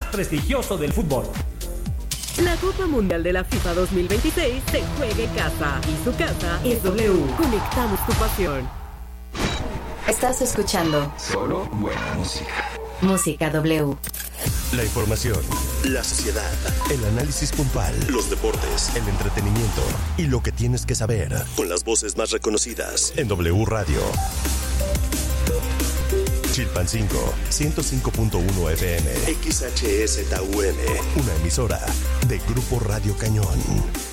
prestigioso del fútbol. La Copa Mundial de la FIFA 2026 se juega en casa y su casa es W. Conectamos tu pasión. Estás escuchando solo buena música. Música W. La información, la sociedad, el análisis puntual, los deportes, el entretenimiento y lo que tienes que saber con las voces más reconocidas en W Radio. Chilpancingo, 105.1 FM, XHSTUM, una emisora de Grupo Radio Cañón.